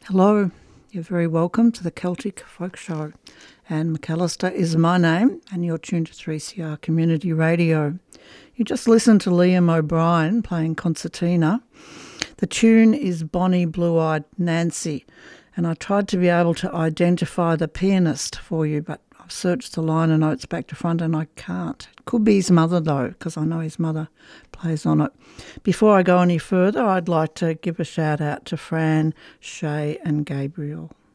Hello, you're very welcome to the Celtic Folk Show. Anne McAllister is my name, and you're tuned to 3CR Community Radio. You just listened to Liam O'Brien playing concertina. The tune is Bonnie Blue-Eyed Nancy, and I tried to be able to identify the pianist for you, but I've searched the liner notes back to front and I can't. It could be his mother though, because I know his mother plays on it. Before I go any further, I'd like to give a shout out to Fran, Shay and Gabriel.